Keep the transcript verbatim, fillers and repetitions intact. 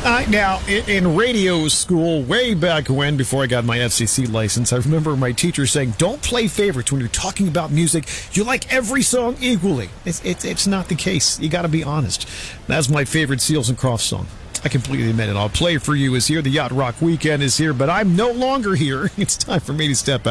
Uh, now, in, in radio school, way back when, before I got my F C C license, I remember my teacher saying, don't play favorites when you're talking about music. You like every song equally. It's, it's, it's not the case. You got to be honest. That's my favorite Seals and Crofts song. I completely admit it. I'll play for you is here. The Yacht Rock Weekend is here, but I'm no longer here. It's time for me to step out.